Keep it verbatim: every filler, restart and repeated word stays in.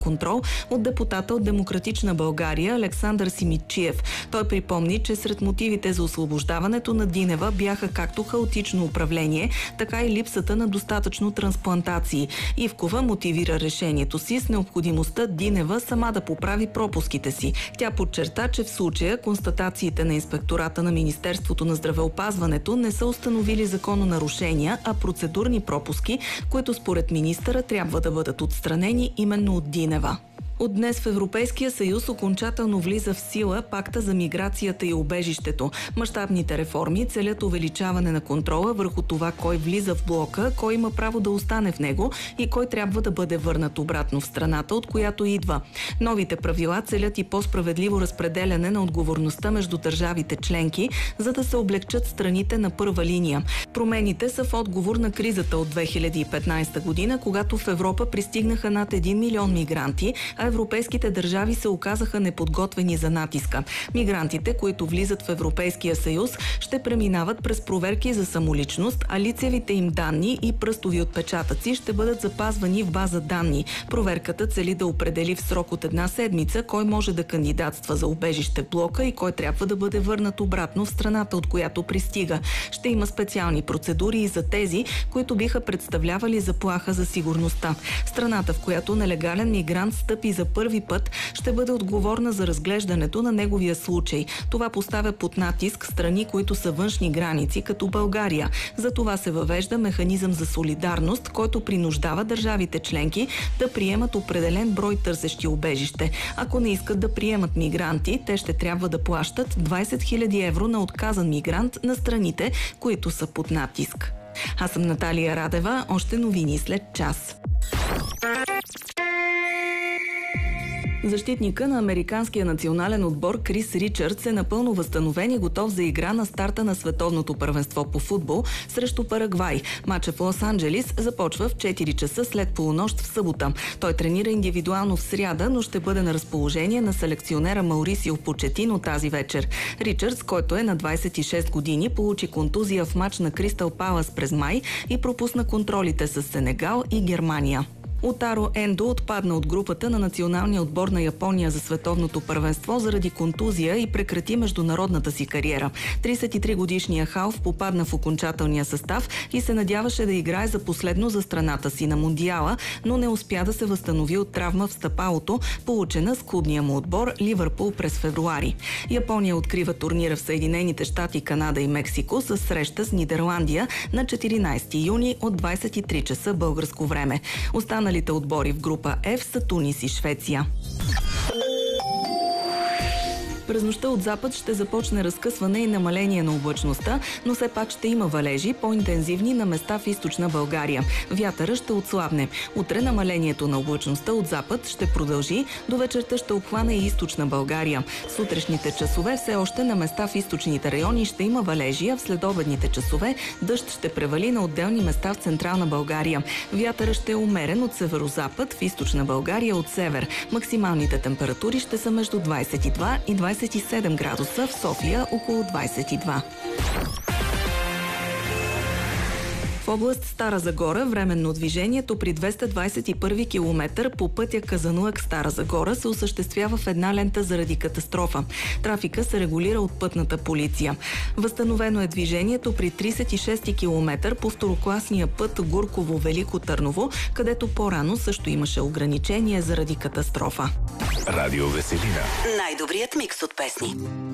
контрол от депутата от Демократична България Александър Симидчиев. Той припомни, че сред мотивите за освобождаването на Динева бяха както хаотично управление, така и липсата на достатъчно трансплантации. Ивкова мотивира решението си с необходимостта Динева сама да поправи пропуските си. Тя подчерта, че в случая констатациите на Инспектората на Министерството на здравеопазването не са установили закононарушения, а процедурни пропуски, които според министъра трябва да бъдат отстранени именно от Динева. От днес в Европейския съюз окончателно влиза в сила пакта за миграцията и убежището. Мащабните реформи целят увеличаване на контрола върху това кой влиза в блока, кой има право да остане в него и кой трябва да бъде върнат обратно в страната, от която идва. Новите правила целят и по-справедливо разпределяне на отговорността между държавите членки, за да се облегчат страните на първа линия. Промените са в отговор на кризата от две хиляди и петнадесета година, когато в Европа пристигнаха над един милион мигранти, а европейските държави се оказаха неподготвени за натиска. Мигрантите, които влизат в Европейския съюз, ще преминават през проверки за самоличност, а лицевите им данни и пръстови отпечатъци ще бъдат запазвани в база данни. Проверката цели да определи в срок от една седмица кой може да кандидатства за убежище в блока и кой трябва да бъде върнат обратно в страната, от която пристига. Ще има специални процедури и за тези, които биха представлявали заплаха за сигурността. Страната, в която нелегален мигрант стъпи за първи път, ще бъде отговорна за разглеждането на неговия случай. Това поставя под натиск страни, които са външни граници, като България. За това се въвежда механизъм за солидарност, който принуждава държавите членки да приемат определен брой търсещи убежище. Ако не искат да приемат мигранти, те ще трябва да плащат двадесет хиляди евро на отказан мигрант на страните, които са под натиск. Аз съм Наталия Радева, още новини след час. Защитника на американския национален отбор Крис Ричардс е напълно възстановен и готов за игра на старта на световното първенство по футбол срещу Парагвай. Матчът в Лос-Анджелис започва в четири часа след полунощ в събота. Той тренира индивидуално в сряда, но ще бъде на разположение на селекционера Маурисио Почетино тази вечер. Ричардс, който е на двадесет и шест години, получи контузия в матч на Кристал Палас през май и пропусна контролите с Сенегал и Германия. Утаро Ендо отпадна от групата на националния отбор на Япония за световното първенство заради контузия и прекрати международната си кариера. тридесет и три годишният халф попадна в окончателния състав и се надяваше да играе за последно за страната си на Мондиала, но не успя да се възстанови от травма в стъпалото, получена с клубния му отбор Ливърпул през февруари. Япония открива турнира в Съединените щати, Канада и Мексико с среща с Нидерландия на четиринадесети юни от двадесет и три часа българско време. Останалите отбори в група F са Тунис и Швеция. През нощта от запад ще започне разкъсване и намаление на облачността, но все пак ще има валежи, по-интензивни на места в източна България. Вятъра ще отслабне. Утре намалението на облачността от запад ще продължи, до вечерта ще обхване и източна България. В сутрешните часове все още на места в източните райони ще има валежи, а в следобедните часове дъжд ще превали на отделни места в централна България. Вятъра ще е умерен от северозапад, в източна България от север. Максималните температури ще са между двадесет и два и двадесет и седем градуса, в София около двадесет и два. В област Стара Загора временно движението при двеста двадесет и първи километър по пътя Казанлък-Стара Загора се осъществява в една лента заради катастрофа. Трафика се регулира от пътната полиция. Възстановено е движението при тридесет и шести километър по второкласния път Гурково-Велико Търново, където по-рано също имаше ограничение заради катастрофа. Радио Веселина. Най-добрият микс от песни.